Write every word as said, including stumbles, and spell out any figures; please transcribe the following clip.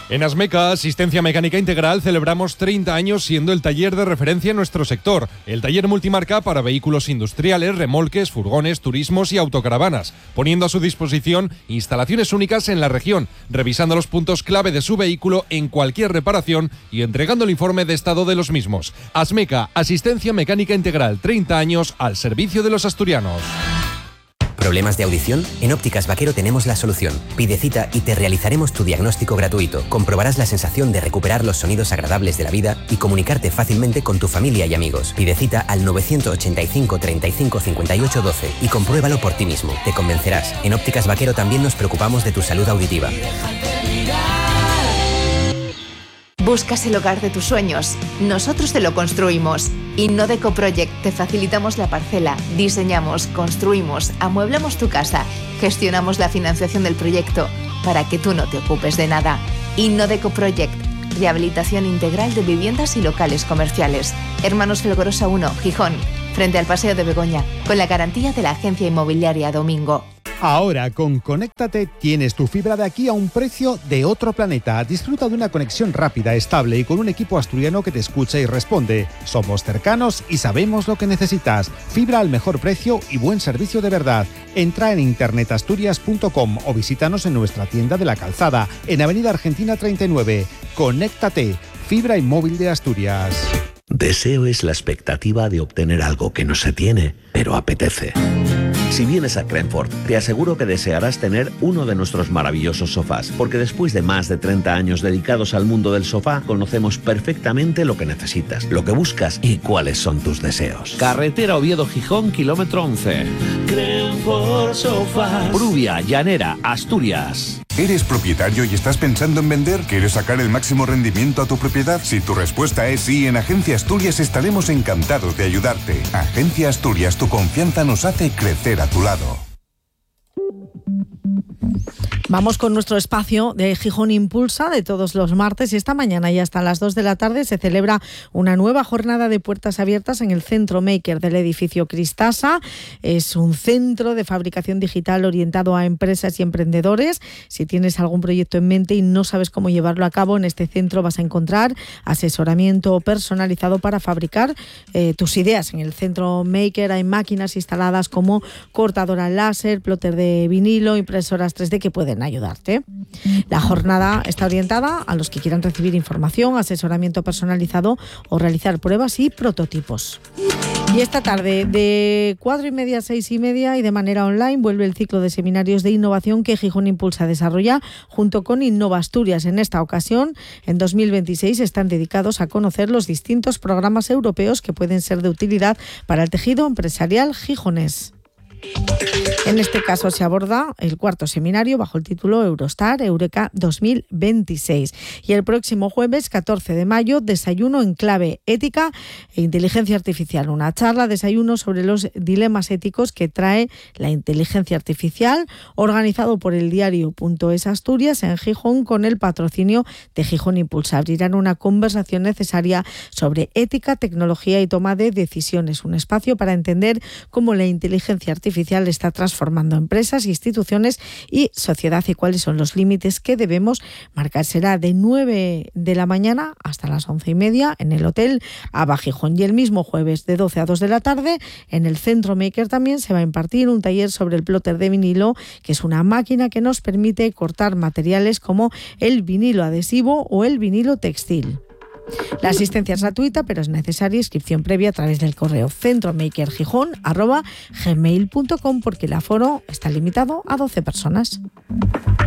En Asmeca, Asistencia Mecánica Integral, celebramos treinta años siendo el taller de referencia en nuestro sector. El taller multimarca para vehículos industriales, remolques, furgones, turismos y autocaravanas, poniendo a su disposición instalaciones únicas en la región, revisando los puntos clave de su vehículo en cualquier reparación y entregando el informe de estado de los mismos. Asmeca, Asistencia Mecánica Integral, treinta años al servicio de los asturianos. ¿Problemas de audición? En Ópticas Vaquero tenemos la solución. Pide cita y te realizaremos tu diagnóstico gratuito. Comprobarás la sensación de recuperar los sonidos agradables de la vida y comunicarte fácilmente con tu familia y amigos. Pide cita al nueve ochenta y cinco, treinta y cinco, cincuenta y ocho, doce y compruébalo por ti mismo. Te convencerás. En Ópticas Vaquero también nos preocupamos de tu salud auditiva. ¿Buscas el hogar de tus sueños? Nosotros te lo construimos. Innodeco Project, te facilitamos la parcela, diseñamos, construimos, amueblamos tu casa, gestionamos la financiación del proyecto para que tú no te ocupes de nada. Innodeco Project, rehabilitación integral de viviendas y locales comerciales. Hermanos Felgorosa uno, Gijón, frente al Paseo de Begoña, con la garantía de la agencia inmobiliaria Domingo. Ahora con Conéctate tienes tu fibra de aquí a un precio de otro planeta. Disfruta de una conexión rápida, estable y con un equipo asturiano que te escucha y responde. Somos cercanos y sabemos lo que necesitas. Fibra al mejor precio y buen servicio de verdad. Entra en internet asturias punto com o visítanos en nuestra tienda de La Calzada, en Avenida Argentina treinta y nueve. Conéctate, fibra y móvil de Asturias. Deseo es la expectativa de obtener algo que no se tiene, pero apetece. Si vienes a Crenford, te aseguro que desearás tener uno de nuestros maravillosos sofás, porque después de más de treinta años dedicados al mundo del sofá, conocemos perfectamente lo que necesitas, lo que buscas y cuáles son tus deseos. Carretera Oviedo-Gijón, kilómetro once. Crenford Sofás. Pruvia, Llanera, Asturias. ¿Eres propietario y estás pensando en vender? ¿Quieres sacar el máximo rendimiento a tu propiedad? Si tu respuesta es sí, en Agencia Asturias estaremos encantados de ayudarte. Agencia Asturias, tu confianza nos hace crecer a tu lado. Vamos con nuestro espacio de Gijón Impulsa de todos los martes y esta mañana y hasta las dos de la tarde se celebra una nueva jornada de puertas abiertas en el Centro Maker del edificio Cristasa. Es un centro de fabricación digital orientado a empresas y emprendedores. Si tienes algún proyecto en mente y no sabes cómo llevarlo a cabo, en este centro vas a encontrar asesoramiento personalizado para fabricar eh, tus ideas. En el Centro Maker hay máquinas instaladas como cortadora láser, plotter de vinilo, impresoras tres D que pueden ayudarte. La jornada está orientada a los que quieran recibir información, asesoramiento personalizado o realizar pruebas y prototipos. Y esta tarde, de cuatro y media a seis y media y de manera online, vuelve el ciclo de seminarios de innovación que Gijón Impulsa desarrolla junto con Innova Asturias. En esta ocasión, en dos mil veintiséis, están dedicados a conocer los distintos programas europeos que pueden ser de utilidad para el tejido empresarial gijonés. En este caso se aborda el cuarto seminario bajo el título Eurostar Eureka dos mil veintiséis. Y el próximo jueves catorce de mayo, desayuno en clave ética e inteligencia artificial. Una charla, desayuno sobre los dilemas éticos que trae la inteligencia artificial, organizado por el diario.es Asturias en Gijón con el patrocinio de Gijón Impulsa. Abrirán una conversación necesaria sobre ética, tecnología y toma de decisiones. Un espacio para entender cómo la inteligencia artificial está transformando empresas, instituciones y sociedad y cuáles son los límites que debemos marcar. Será de nueve de la mañana hasta las once y media en el Hotel Aba Gijón. Y el mismo jueves de doce a dos de la tarde en el Centro Maker también se va a impartir un taller sobre el plotter de vinilo, que es una máquina que nos permite cortar materiales como el vinilo adhesivo o el vinilo textil. La asistencia es gratuita, pero es necesaria inscripción previa a través del correo centromakergijón arroba gmail punto com porque el aforo está limitado a doce personas.